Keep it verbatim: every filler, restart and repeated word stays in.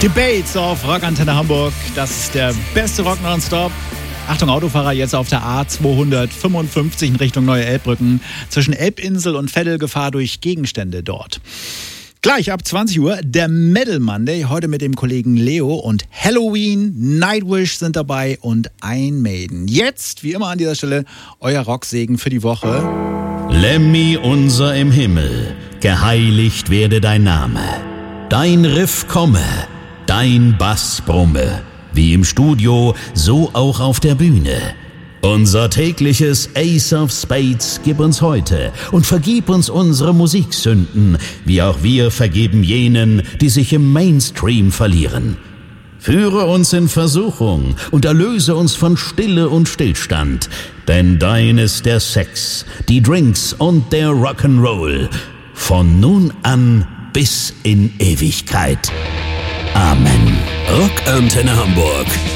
Debates auf Rockantenne Hamburg. Das ist der beste Rock nonstop. Achtung, Autofahrer, jetzt auf der A zweihundertfünfundfünfzig in Richtung Neue Elbbrücken. Zwischen Elbinsel und Veddel Gefahr durch Gegenstände dort. Gleich ab zwanzig Uhr der Metal Monday. Heute mit dem Kollegen Leo und Halloween, Nightwish sind dabei und Iron Maiden. Jetzt, wie immer an dieser Stelle, euer Rocksegen für die Woche. Lemmy unser im Himmel, geheiligt werde dein Name. Dein Riff komme, dein Bass brumme, wie im Studio, so auch auf der Bühne. Unser tägliches Ace of Spades gib uns heute und vergib uns unsere Musiksünden, wie auch wir vergeben jenen, die sich im Mainstream verlieren. Führe uns in Versuchung und erlöse uns von Stille und Stillstand, denn dein ist der Sex, die Drinks und der Rock'n'Roll, von nun an bis in Ewigkeit. Amen. Rockantenne Hamburg.